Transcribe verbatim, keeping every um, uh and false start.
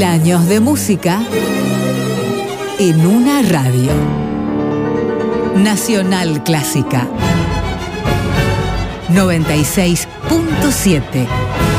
años de música en una radio. Nacional Clásica noventa y seis punto siete.